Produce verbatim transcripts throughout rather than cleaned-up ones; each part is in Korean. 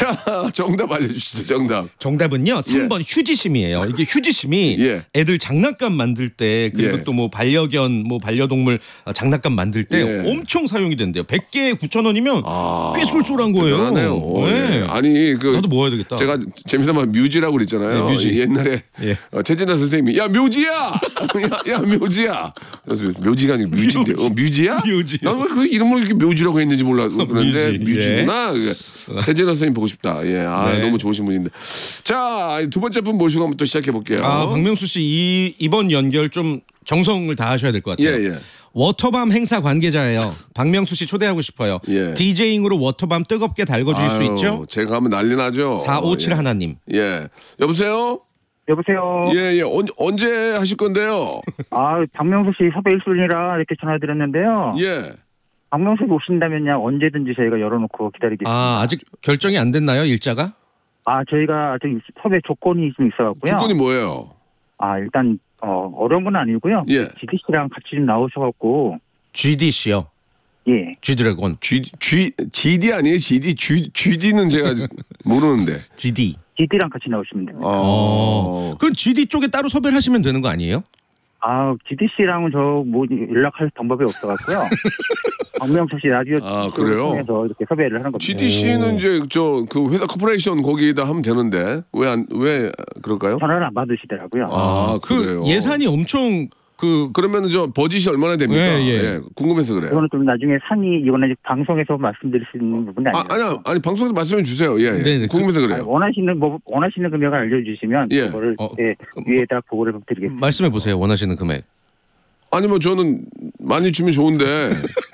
자, 정답 알려주시죠. 정답. 정답은요. 삼 번 예. 휴지심이에요. 이게 휴지심이 예. 애들 장난감 만들 때 그리고 예. 또 뭐 반려견 뭐 반려동물 장난감 만들 때 예. 엄청 사용이 된대요. 백 개에 구천 원이면 아, 꽤 쏠쏠한 거예요. 대단하네요. 네. 예. 아니 그 나도 모아야 되겠다. 제가 재미삼아 뮤지라고 그랬잖아요. 네, 뮤지. 옛날에 예. 어, 태진아 선생님이 야 묘지야, 야, 야 묘지야. 그래서 묘지가 아니고 뮤지인데, 뮤지. 어 뮤지야? 뮤지. 나는 그 이름을 이렇게 묘지라고 했는지 몰라 그런데 뮤지. 뮤지구나. 예. 태진아 선생님 보고 싶다. 예, 아 네. 너무 좋으신 분인데. 자, 두 번째 분 모시고 한번 또 시작해 볼게요. 아, 박명수 씨 이, 이번 연결 좀 정성을 다하셔야 될 것 같아요. 예, 예. 워터밤 행사 관계자예요. 박명수 씨 초대하고 싶어요. 예. 디제잉으로 워터밤 뜨겁게 달궈줄 아유, 수 있죠? 제가 하면 난리 나죠. 사오칠 예. 하나님. 예. 여보세요? 여보세요. 예, 예. 언, 언제 하실 건데요? 아, 박명수 씨 섭외 일 순위라 이렇게 전화드렸는데요. 예. 박명수 씨 오신다면요 언제든지 저희가 열어놓고 기다리겠습니다. 아, 아직 결정이 안 됐나요, 일자가? 아, 저희가 아직 섭외 조건이 좀 있어갖고요. 조건이 뭐예요? 아, 일단 어, 어려운 건 아니고요. 예. 지디 씨랑 같이 좀 나오셔갖고. 지디 씨요? 예. G드래곤. G, G, 지디 아니에요? 지디? G, 지디는 제가 모르는데. 지디. 지디랑 같이 나오시면 됩니다. 어. 그럼 지디 쪽에 따로 섭외를 하시면 되는 거 아니에요? 아, 지디 씨랑은 저 뭐 연락할 방법이 없어갖고요. 박명수 씨 라디오 아, 그래요? 통해서 이렇게 섭외를 하는 겁니다. 지디 씨는 이제 저 그 회사 코퍼레이션 거기다 하면 되는데 왜 안 왜 그럴까요? 전화를 안 받으시더라고요. 아, 그래요. 그 예산이 엄청 그 그러면은 저 버짓이 얼마나 됩니까? 예, 예. 예, 궁금해서 그래요. 이거는 좀 나중에 상의 이거는 방송에서 말씀드릴 수 있는 부분이 아니에요. 아, 아니요, 아니 방송에서 말씀해 주세요. 예, 예. 네네. 궁금해서 그래요. 아니, 원하시는 뭐 원하시는 금액을 알려주시면 예. 그거를 어, 예, 위에다 보고를 드리겠습니다. 말씀해 보세요. 원하시는 금액. 아니 뭐 저는 많이 주면 좋은데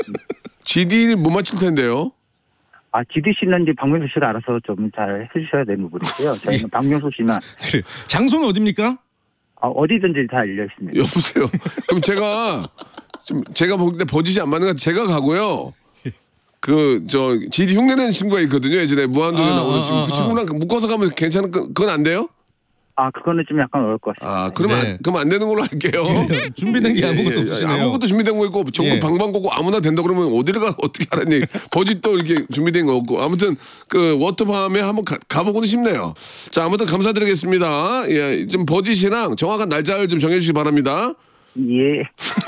지디는 못 맞힐 텐데요. 아, 지디 씨는 이제 박명수 씨가 알아서 좀 잘 해주셔야 되는 부분이고요. 저희는 예. 박명수 씨만 장소는 어디입니까? 아, 어디든지 다 알려 있습니다. 여보세요. 그럼 제가 좀 제가 볼 때 버짓이 안 맞는 건 제가 가고요. 그 저 지디 흉내내는 친구가 있거든요. 예전에 무한도전에 아, 나오는 아, 친구. 아, 그 친구랑 묶어서 가면 괜찮은 거- 그건 안 돼요? 아, 그거는 좀 약간 어려울 것 같습니다. 아, 그러면 네. 안, 그럼 안 되는 걸로 할게요. 준비된 게 예, 아무것도 예, 없으시네요. 아무것도 준비된 거 있고 전국 예. 방방곡곡 아무나 된다 그러면 어디를 가 어떻게 하라니 버짓도 이렇게 준비된 거 없고 아무튼 그 워터밤에 한번 가, 가보고는 싶네요. 자, 아무튼 감사드리겠습니다. 예, 좀 버짓이랑 정확한 날짜를 좀 정해주시기 바랍니다. 예.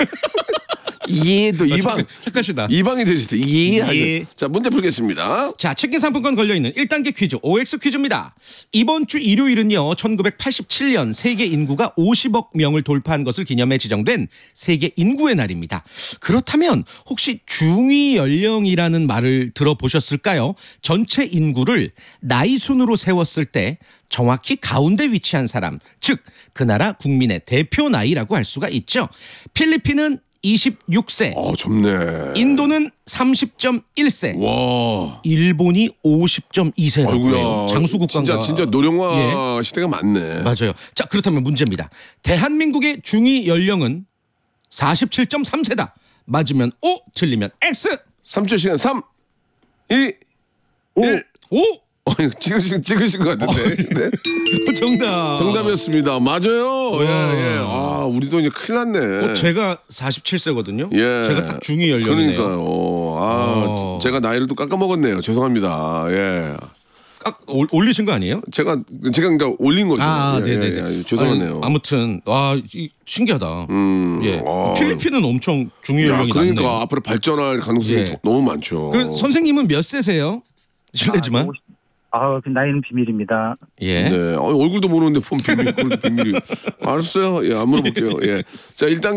이해도 이방 착- 착하시다. 이방이 되시죠. 이해. 예. 자, 문제 풀겠습니다. 자, 치킨 상품권 걸려있는 일 단계 퀴즈 오엑스 퀴즈입니다. 이번 주 일요일은요. 천구백팔십칠 년 세계 인구가 오십억 명을 돌파한 것을 기념해 지정된 세계 인구의 날입니다. 그렇다면 혹시 중위 연령이라는 말을 들어보셨을까요? 전체 인구를 나이 순으로 세웠을 때 정확히 가운데 위치한 사람, 즉 그 나라 국민의 대표 나이라고 할 수가 있죠. 필리핀은 이십육 세, 어, 좋네. 인도는 삼십 점 일 세, 와. 일본이 오십 점 이 세라고 해요. 아이고야. 장수국가가. 진짜 진짜 노령화 시대가 많네. 맞아요. 자, 그렇다면 문제입니다. 대한민국의 중위 연령은 사십칠 점 삼 세다. 맞으면 O, 틀리면 X. 삼 초 시간 삼, 이, 일. 오! 어, 이거 찍으신 찍으신 것 같은데. 네. 정답. 정답이었습니다. 맞아요. 예, 예. 아, 우리도 이제 큰일 났네. 어, 제가 사십칠 세거든요. 예. 제가 딱 중위 연령이네요. 그러니까요. 아, 어. 제가 나이를 또 깎아 먹었네요. 죄송합니다. 예. 깍 올- 올리신 거 아니에요? 제가 제가 그러니까 올린 거죠. 아, 예, 네네네. 예, 예. 죄송하네요. 아니, 아무튼 와, 이, 신기하다. 음, 예. 아. 필리핀은 엄청 중위 야, 연령이 그러니까 낮네요. 앞으로 발전할 가능성이 예. 더- 너무 많죠. 그 선생님은 몇 세세요? 실례지만. 아, 그 나이는 비밀입니다. 예. 네. 어, 얼굴도 모르는데 폰 비밀, 비밀이. 알았어요. 예, 안 물어볼게요. 예. 자, 일단